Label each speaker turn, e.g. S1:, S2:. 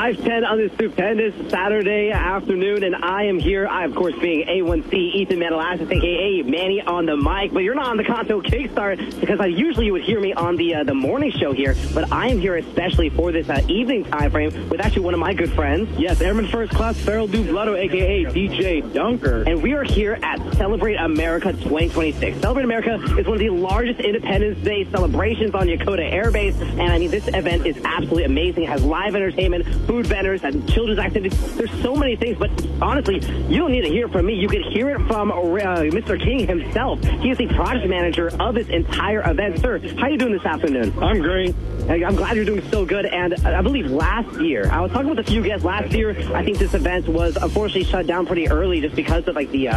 S1: 5:10 on this stupendous Saturday afternoon, and I am here. I, of course, being A1C Ethan Manalassis, a.k.a. Manny on the mic, but you're not on the Conto Kickstart because usually you would hear me on the morning show here, but I am here especially for this evening time frame with actually one of my good friends.
S2: Yes, Airman First Class Farrell Dublado, a.k.a. DJ Dunker.
S1: And we are here at Celebrate America 2026. Celebrate America is one of the largest Independence Day celebrations on Yokota Air Base, and I mean, this event is absolutely amazing. It has live entertainment, food vendors, and children's activities. There's so many things, but honestly, you don't need to hear it from me. You could hear it from Mr. King himself. He is the project manager of this entire event. Sir, how are you doing this afternoon?
S2: I'm great.
S1: I'm glad you're doing so good, and I believe last year, I was talking with a few guests last year, I think this event was unfortunately shut down pretty early just because of like the